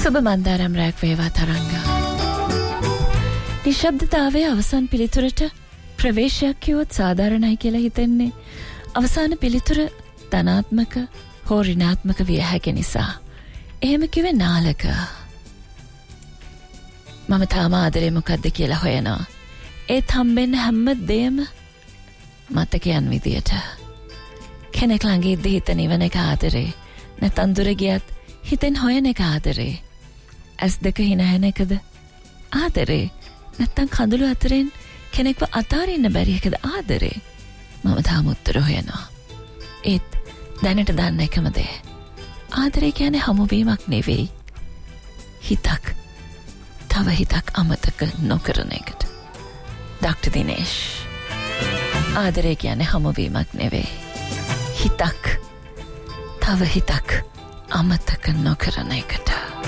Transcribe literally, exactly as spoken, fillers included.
සුබ මන්දාරම් රැක් වේවා තරංගා. නිශ්ශබ්දතාවයේ අවසන් පිළිතුරට ප්‍රවේශයක් කිව්වොත් සාධාරණයි කියලා හිතෙන්නේ අවසාන පිළිතුර ධනාත්මක හෝ ඍණාත්මක විය හැකි නිසා. එහෙම කිව්වේ නාලක. මම තාම ආදරේ මොකද්ද කියලා හොයනවා. ඒත් හම්බෙන්න හැම දෙයක්ම මතකයන් විදියට. කෙනෙක් ළඟ ඉඳි හිත නිවන එක ආදරේ. නැත්නම් දුර ගියත් හිතෙන් හොයන එක ආදරේ. ඇස් දෙක හිනහැන එකද ආදරේ. නැත්තම් කඳුළු අතරින් කෙනෙක්ව අතාරින්න බැරි එකද ආදරේ. මම තාම උත්තර හොයනවා. ඒත් දැනට දන්න එකම දේ ආදරේ කියන්නේ හමුවීමක් නෙවෙයි. හිතක් තව හිතක් අමතක නොකරන එකට. ඩොක්ටර් දිනේෂ්. ආදරේ කියන්නේ හමුවීමක් නෙවෙයි. හිතක් තව හිතක් අමතක නොකරන එකට.